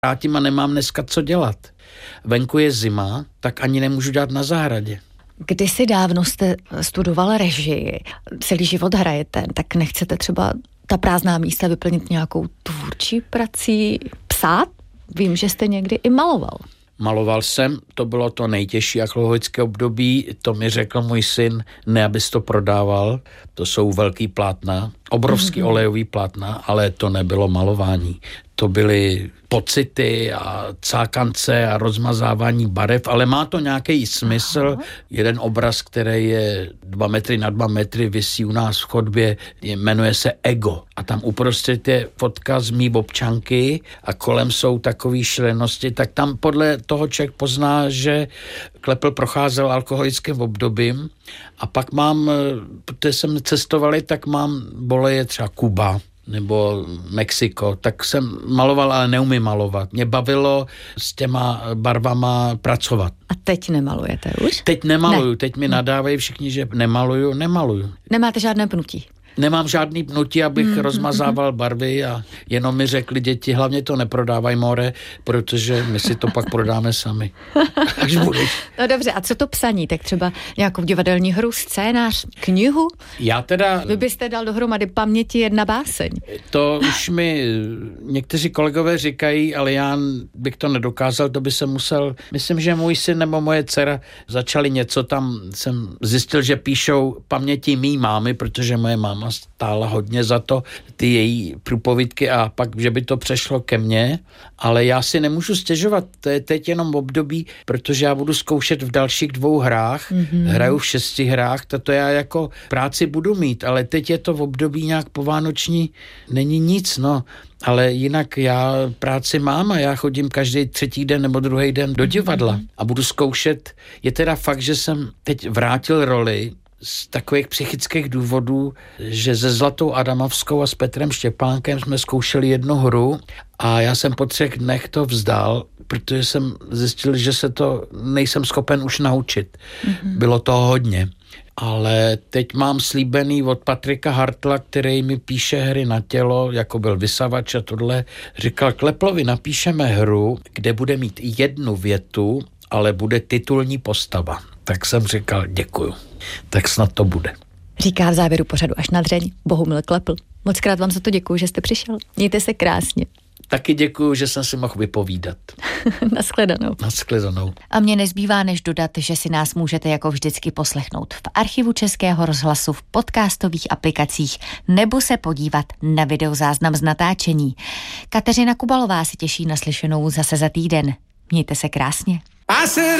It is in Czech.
vrátím a nemám dneska co dělat. Venku je zima, tak ani nemůžu dělat na zahradě. Kdysi dávno jste studoval režii, celý život hrajete, tak nechcete třeba ta prázdná místa vyplnit nějakou tvůrčí prací, psát? Vím, že jste někdy i maloval. Maloval jsem, to bylo to nejtěžší alkoholické období, to mi řekl můj syn, ne abys to prodával, to jsou velký plátna, obrovský olejový plátna, ale to nebylo malování. To byly pocity a cákance a rozmazávání barev, ale má to nějaký smysl. Aha. Jeden obraz, který je 2 metry na 2 metry, visí u nás v chodbě, jmenuje se Ego. A tam uprostřed je fotka z mý občanky a kolem jsou takový šílenosti, tak tam podle toho člověk pozná, že Klepl procházel alkoholickým obdobím. A pak mám, protože jsem cestovali, tak mám boleje třeba Kuba nebo Mexiko, tak jsem maloval, ale neumím malovat. Mě bavilo s těma barvama pracovat. A teď nemalujete už? Teď nemaluju, ne. Teď mi nadávají všichni, že nemaluju. Nemáte žádné pnutí? Nemám žádný pnutí, abych rozmazával barvy a jenom mi řekli děti, hlavně to neprodávaj, more, protože my si to pak prodáme sami. Až budeš. No dobře, a co to psaní? Tak třeba nějakou divadelní hru, scénář, knihu? Já teda... Vy byste dal dohromady Paměti 1 báseň. To už mi někteří kolegové říkají, ale já bych to nedokázal, to by se musel... Myslím, že můj syn nebo moje dcera začali něco tam, jsem zjistil, že píšou paměti mý mámy, protože moje máma stála hodně za to, ty její průpovídky a pak, že by to přešlo ke mně, ale já si nemůžu stěžovat, to je teď jenom období, protože já budu zkoušet v dalších 2 hrách, hraju v 6 hrách, to já jako práci budu mít, ale teď je to v období nějak povánoční, není nic, no. Ale jinak já práci mám a já chodím každý 3. den nebo 2. den do divadla a budu zkoušet. Je teda fakt, že jsem teď vrátil roli z takových psychických důvodů, že se Zlatou Adamovskou a s Petrem Štěpánkem jsme zkoušeli 1 hru a já jsem po 3 dnech to vzdal, protože jsem zjistil, že se to nejsem schopen už naučit. Bylo toho hodně. Ale teď mám slíbený od Patrika Hartla, který mi píše hry na tělo, jako byl Vysavač a tohle. Říkal, Kleplovi napíšeme hru, kde bude mít 1 větu, ale bude titulní postava. Tak jsem říkal, děkuju. Tak snad to bude. Říká v závěru pořadu Až na dřeň Bohumil Klepl. Mockrát vám za to děkuju, že jste přišel. Mějte se krásně. Taky děkuju, že jsem si mohl vypovídat. Nashledanou. Nashledanou. A mně nezbývá než dodat, že si nás můžete jako vždycky poslechnout v archivu Českého rozhlasu, v podcastových aplikacích nebo se podívat na videozáznam z natáčení. Kateřina Kubalová se těší na slyšenou zase za týden. Mějte se krásně.